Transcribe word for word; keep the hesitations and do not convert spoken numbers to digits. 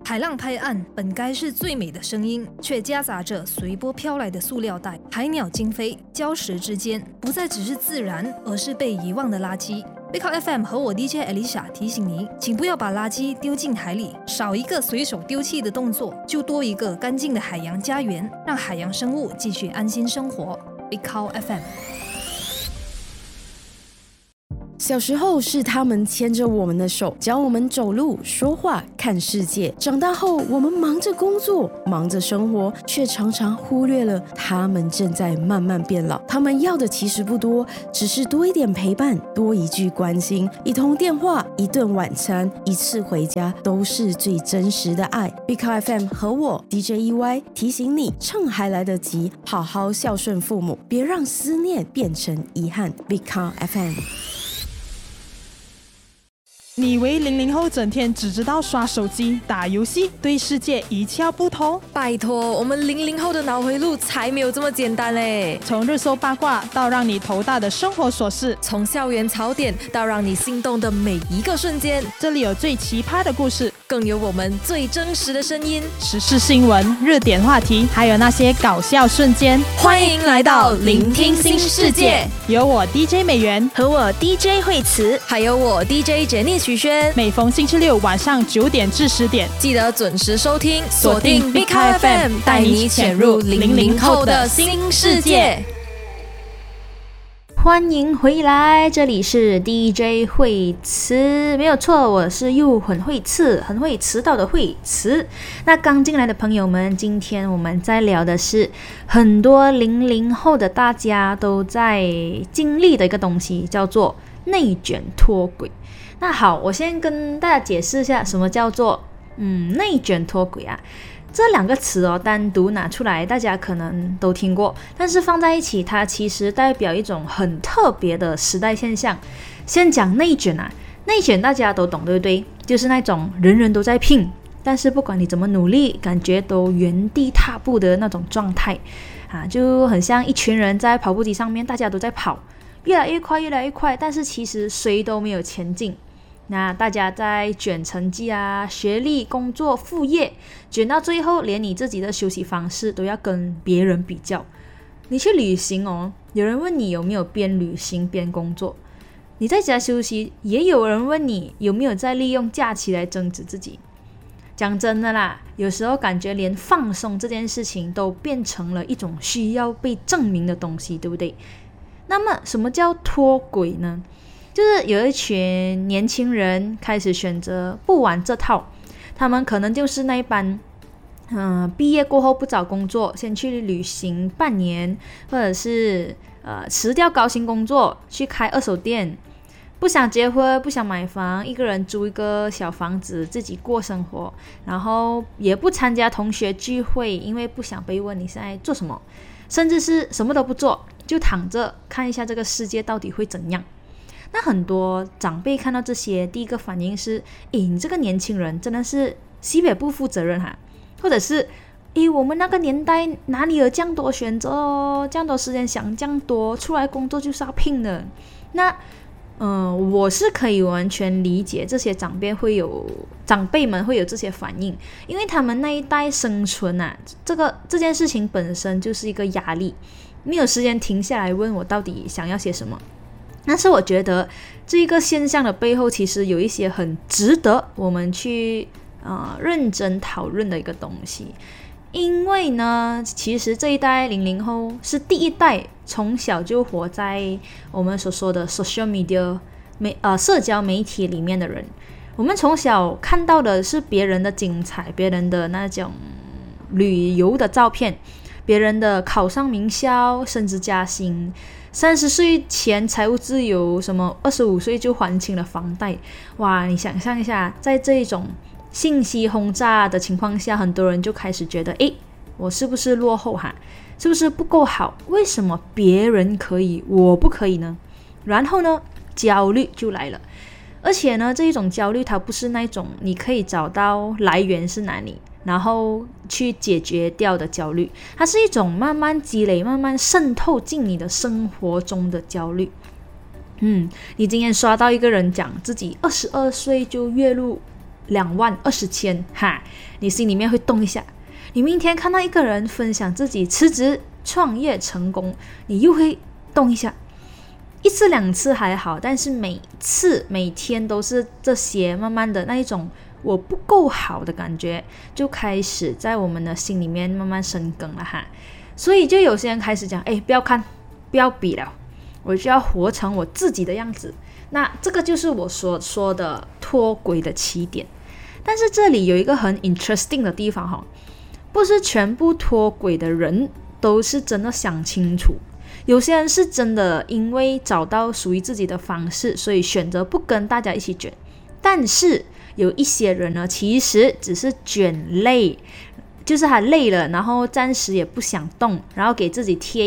海浪拍岸本该是最美的声音，却夹杂着随波飘来的塑料袋、海鸟惊飞，礁石之间不再只是自然，而是被遗忘的垃圾。Big Hot F M 和我 D J Alicia 提醒你，请不要把垃圾丢进海里，少一个随手丢弃的动作，就多一个干净的海洋家园，让海洋生物继续安心生活。Big Hot F M。 小时候是他们牵着我们的手，教我们走路、说话、看世界。长大后，我们忙着工作，忙着生活，却常常忽略了他们正在慢慢变老。他们要的其实不多，只是多一点陪伴，多一句关心，一通电话，一顿晚餐，一次回家，都是最真实的爱。Big Hot F M 和我 D J E Y 提醒你，趁还来得及，好好孝顺父母，别让思念变成遗憾。Big Hot F M。 你以为零零后整天只知道刷手机、打游戏，对世界一窍不通？ 拜托，我们零零后的脑回路才没有这么简单嘞！ 从热搜八卦到让你头大的生活琐事， 从校园槽点到让你心动的每一个瞬间， 这里有最奇葩的故事， 更有我们最真实的声音， 时事新闻、热点话题，还有那些搞笑瞬间。 欢迎来到聆听新世界， 有我 D J 美元和我 D J 惠慈，还有我 D J 杰尼徐轩。 每逢星期六晚上九点至十点， 记得准时收听，锁定 Big Hot F M， 带你潜入零零后的新世界。 欢迎回来，这里是 D J 惠慈，没有错，我是又很会刺、很会迟到的惠慈。那刚进来的朋友们，今天我们在聊的是很多零零后的大家都在经历的一个东西，叫做内卷脱轨。那好，我先跟大家解释一下什么叫做嗯内卷脱轨啊。这两个词哦，单独拿出来大家可能都听过，但是放在一起，它其实代表一种很特别的时代现象。先讲内卷啊，内卷大家都懂对不对？就是那种人人都在拼，但是不管你怎么努力，感觉都原地踏步的那种状态啊，就很像一群人在跑步机上面，大家都在跑，越来越快，越来越快，但是其实谁都没有前进。那大家在卷成绩啊、学历、工作、副业，卷到最后，连你自己的休息方式都要跟别人比较。你去旅行哦，有人问你有没有边旅行边工作；你在家休息，也有人问你有没有在利用假期来增值自己。讲真的啦，有时候感觉连放松这件事情都变成了一种需要被证明的东西，对不对？那么，什么叫脱轨呢？就是有一群年轻人开始选择不玩这套，他们可能就是那一班嗯，毕业过后不找工作，先去旅行半年，或者是呃辞掉高薪工作去开二手店，不想结婚，不想买房，一个人租一个小房子自己过生活，然后也不参加同学聚会，因为不想被问你现在做什么，甚至是什么都不做，就躺着看一下这个世界到底会怎样。那很多长辈看到这些，第一个反应是：诶，你这个年轻人真的是西北不负责任哈，或者是诶，我们那个年代哪里有这样多选择哦，这样多时间想这样多，出来工作就是要拼的。那嗯、呃，我是可以完全理解这些长辈会有长辈们会有这些反应，因为他们那一代生存啊，这个这件事情本身就是一个压力，没有时间停下来问我到底想要些什么。但是我觉得这个现象的背后，其实有一些很值得我们去呃认真讨论的一个东西。因为呢，其实这一代零零后是第一代从小就活在我们所说的 social media 媒呃社交媒体里面的人。我们从小看到的是别人的精彩，别人的那种旅游的照片，别人的考上名校、升职加薪。三十岁前财务自由，什么二十五岁就还清了房贷。哇，你想象一下，在这种信息轰炸的情况下，很多人就开始觉得，诶，我是不是落后哈？是不是不够好？为什么别人可以，我不可以呢？然后呢，焦虑就来了。而且呢，这一种焦虑它不是那种你可以找到来源是哪里，然后去解决掉的焦虑，它是一种慢慢积累、慢慢渗透进你的生活中的焦虑。嗯，你今天刷到一个人讲自己二十二岁就月入两万、二十千，哈，你心里面会动一下。你明天看到一个人分享自己辞职创业成功，你又会动一下。一次两次还好，但是每次每天都是这些，慢慢的那一种我不够好的感觉就开始在我们的心里面慢慢生根了哈。所以就有些人开始讲，哎，不要看，不要比了，我就要活成我自己的样子。那这个就是我所说的脱轨的起点。但是这里有一个很 interesting 的地方哈，不是全部脱轨的人都是真的想清楚，有些人是真的因为找到属于自己的方式，所以选择不跟大家一起卷。但是有一些人呢，其实只是卷累，就是他累了，然后暂时也不想动，然后给自己贴